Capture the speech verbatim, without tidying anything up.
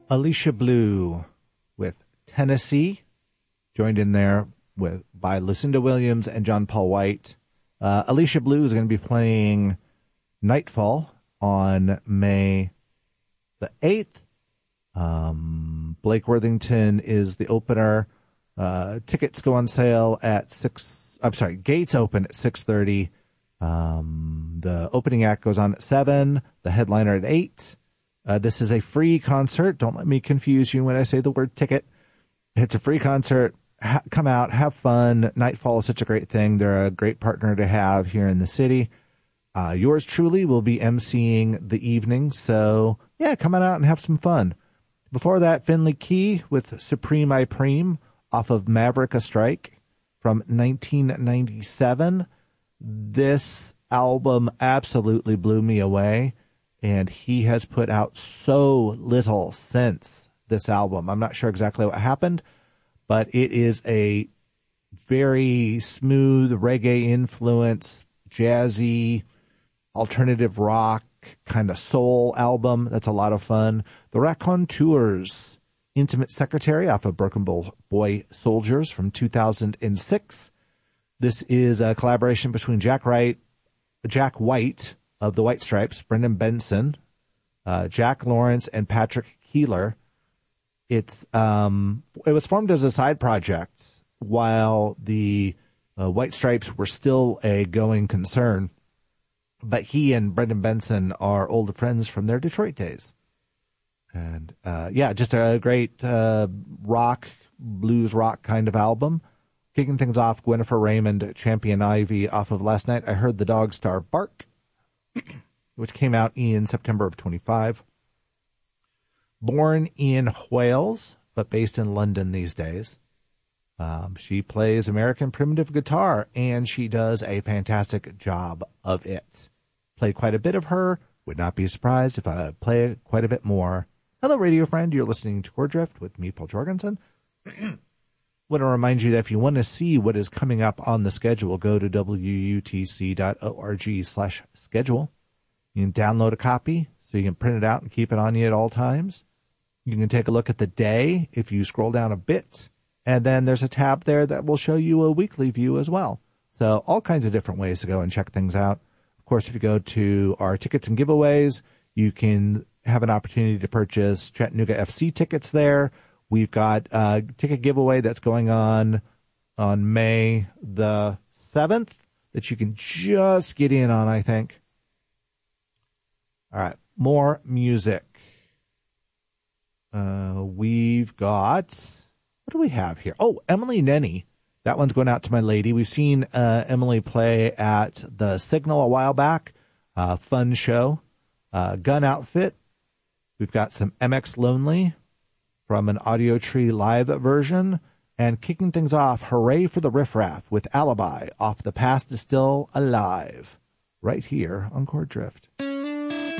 Alicia Blue with Tennessee, joined in there with by Lucinda Williams and John Paul White. Uh, Alicia Blue is going to be playing Nightfall on May the eighth. Um, Blake Worthington is the opener. Uh, tickets go on sale at six. I'm sorry, gates open at six thirty. Um, the opening act goes on at seven. The headliner at eight. Uh, this is a free concert. Don't let me confuse you when I say the word ticket. It's a free concert. Ha- come out, have fun. Nightfall is such a great thing. They're a great partner to have here in the city. Uh, yours truly will be emceeing the evening. So, yeah, come on out and have some fun. Before that, Finley Key with Supreme I Preem off of Maverick a Strike from nineteen ninety-seven. This album absolutely blew me away, and he has put out so little since this album. I'm not sure exactly what happened, but it is a very smooth reggae influence, jazzy, alternative rock, kind of soul album. That's a lot of fun. The Raconteurs, Intimate Secretary off of Broken Boy Soldiers from two thousand six. This is a collaboration between Jack Wright, Jack White of the White Stripes, Brendan Benson, uh, Jack Lawrence, and Patrick Keeler. It's um, it was formed as a side project while the uh, White Stripes were still a going concern. But he and Brendan Benson are old friends from their Detroit days. And, uh, yeah, just a great uh, rock, blues rock kind of album. Kicking things off, Gwynnifer Raymond, Champion Ivy off of Last Night I Heard the Dog Star Bark, which came out in September of twenty-five. Born in Wales, but based in London these days. Um, she plays American primitive guitar, and she does a fantastic job of it. Played quite a bit of her. Would not be surprised if I play quite a bit more. Hello, radio friend. You're listening to Core Drift with me, Paul Jorgensen. Want to remind you that if you want to see what is coming up on the schedule, go to W U T C dot org slash schedule. You can download a copy so you can print it out and keep it on you at all times. You can take a look at the day if you scroll down a bit. And then there's a tab there that will show you a weekly view as well. So all kinds of different ways to go and check things out. Of course, if you go to our tickets and giveaways, you can have an opportunity to purchase Chattanooga F C tickets there. We've got a ticket giveaway that's going on on May the seventh that you can just get in on, I think. All right, more music. Uh, we've got, what do we have here? Oh, Emily Nenny. That one's going out to my lady. We've seen uh, Emily play at the Signal a while back. Uh, fun show. Uh, Gun Outfit. We've got some M X Lonely from an Audio Tree live version. And kicking things off, Hooray for the Riff Raff with Alibi off The Past is Still Alive. Right here on Core Drift.